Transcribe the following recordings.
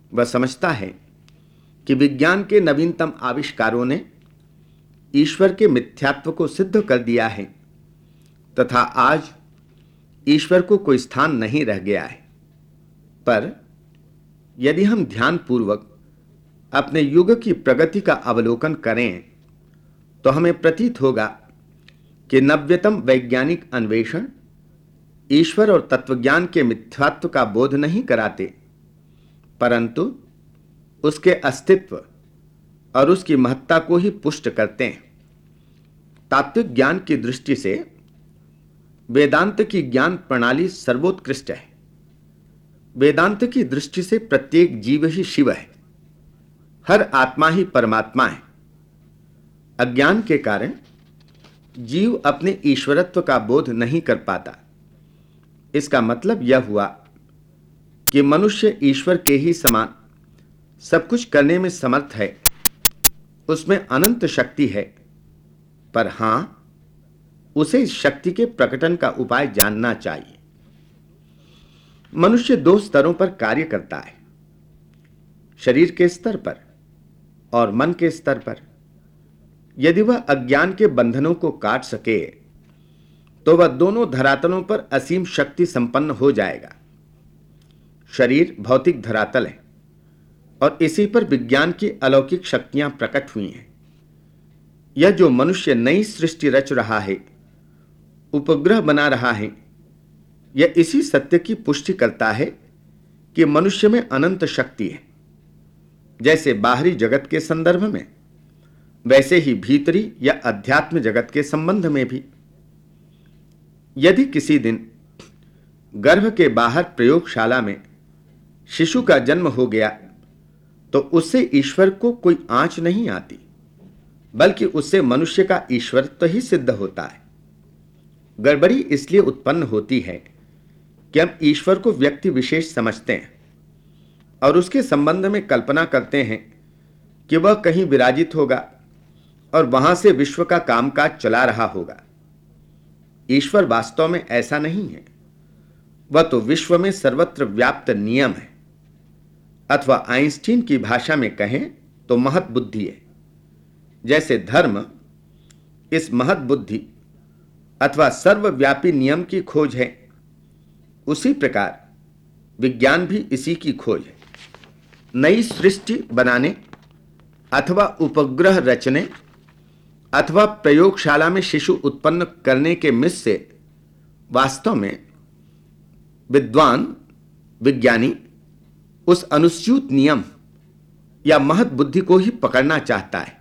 वह समझता है कि विज्ञान के नवीनतम आविष्कारों ने ईश्वर के मिथ्यात्व को सिद्ध कर दिया है तथा आज ईश्वर को कोई स्थान नहीं रह गया है। पर यदि हम ध्यानपूर्वक अपने युग की प्रगति का अवलोकन करें तो हमें प्रतीत होगा कि नव्यतम वैज्ञानिक अन्वेषण ईश्वर और तत्वज्ञान के मिथ्यात्व का बोध नहीं कराते, परंतु उसके अस्तित्व और उसकी महत्ता को ही पुष्ट करते हैं। तात्विक ज्ञान की दृष्टि से वेदांत की ज्ञान प्रणाली सर्वोत्कृष्ट है। वेदांत की दृष्टि से प्रत्येक जीव ही शिव है, हर आत्मा ही परमात्मा है। अज्ञान के कारण जीव अपने ईश्वरत्व का बोध नहीं कर पाता। इसका मतलब यह हुआ कि मनुष्य ईश्वर के ही समान सब कुछ करने में समर्थ है, उसमें अनंत शक्ति है, पर हां, उसे इस शक्ति के प्रकटन का उपाय जानना चाहिए। मनुष्य दो स्तरों पर कार्य करता है, शरीर के स्तर पर और मन के स्तर पर। यदि वह अज्ञान के बंधनों को काट सके तो वह दोनों धरातलों पर असीम शक्ति संपन्न हो जाएगा। शरीर भौतिक धरातल है और इसी पर विज्ञान की अलौकिक शक्तियां प्रकट हुई हैं। यह जो मनुष्य नई सृष्टि रच रहा है, उपग्रह बना रहा है, यह इसी सत्य की पुष्टि करता है कि मनुष्य में अनंत शक्ति है। जैसे बाहरी जगत के संदर्भ में, वैसे ही भीतरी या अध्यात्म जगत के संबंध में भी। यदि किसी दिन गर्भ के बाहर प्रयोगशाला में शिशु का जन्म हो गया तो उससे ईश्वर को कोई आंच नहीं आती, बल्कि उससे मनुष्य का ईश्वरत्व ही सिद्ध होता है। गड़बड़ी इसलिए उत्पन्न होती है कि हम ईश्वर को व्यक्ति विशेष समझते हैं और उसके संबंध में कल्पना करते हैं कि वह कहीं विराजित होगा और वहां से विश्व का कामकाज चला रहा होगा। ईश्वर वास्तव में ऐसा नहीं है। वह तो विश्व में सर्वत्र व्याप्त नियम है, अथवा आइंस्टीन की भाषा में कहें तो महत बुद्धि है। जैसे धर्म इस महत बुद्धि अथवा सर्वव्यापी नियम की खोज है, उसी प्रकार विज्ञान भी इसी की खोज है। नई सृष्टि बनाने अथवा उपग्रह रचने अथवा प्रयोगशाला में शिशु उत्पन्न करने के मिस से वास्तव में विद्वान विज्ञानी उस अनुस्यूत नियम या महत बुद्धि को ही पकड़ना चाहता है।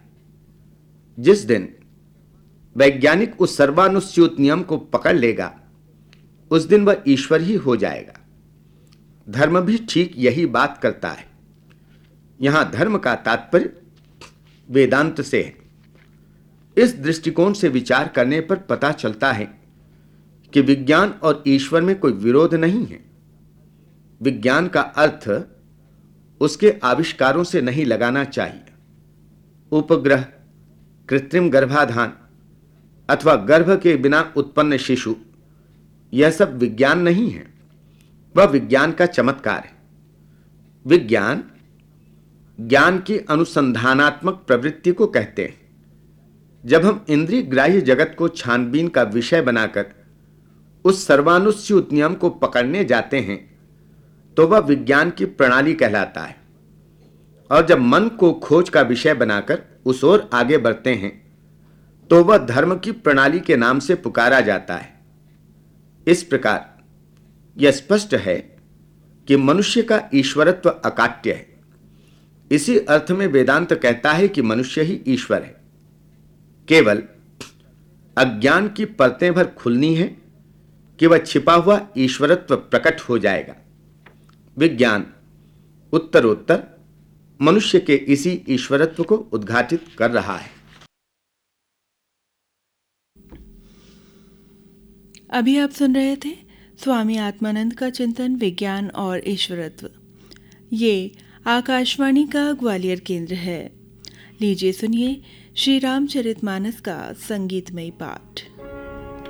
जिस दिन वैज्ञानिक उस सर्वानुस्यूत नियम को पकड़ लेगा, उस दिन वह ईश्वर ही हो जाएगा। धर्म भी ठीक यही बात करता है। यहां धर्म का तात्पर्य वेदांत से है। इस दृष्टिकोण से विचार करने पर पता चलता है कि विज्ञान और ईश्वर में कोई विरोध नहीं है। विज्ञान का अर्थ उसके आविष्कारों से नहीं लगाना चाहिए। उपग्रह, कृत्रिम गर्भाधान अथवा गर्भ के बिना उत्पन्न शिशु, यह सब विज्ञान नहीं है, वह विज्ञान का चमत्कार है। विज्ञान ज्ञान की अनुसंधानात्मक प्रवृत्ति को कहते हैं। जब हम इंद्रिय ग्राह्य जगत को छानबीन का विषय बनाकर उस सर्वानुस्यूत नियम को पकड़ने जाते हैं तो वह विज्ञान की प्रणाली कहलाता है, और जब मन को खोज का विषय बनाकर उस ओर आगे बढ़ते हैं तो वह धर्म की प्रणाली के नाम से पुकारा जाता है। इस प्रकार यह स्पष्ट है कि मनुष्य का ईश्वरत्व अकाट्य है। इसी अर्थ में वेदांत कहता है कि मनुष्य ही ईश्वर है। केवल अज्ञान की परतें भर खुलनी है कि वह छिपा हुआ ईश्वरत्व प्रकट हो जाएगा। विज्ञान उत्तरोत्तर मनुष्य के इसी ईश्वरत्व को उद्घाटित कर रहा है। अभी आप सुन रहे थे स्वामी आत्मानंद का चिंतन विज्ञान और ईश्वरत्व। ये आकाशवाणी का ग्वालियर केंद्र है। लीजिए सुनिए श्री रामचरितमानस का संगीतमय पाठ।